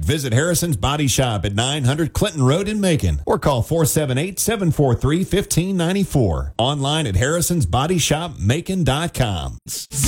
Visit Harrison's Body Shop at 900 Clinton Road in Macon or call 478-743-1594. Online at harrisonsbodyshopmacon.com.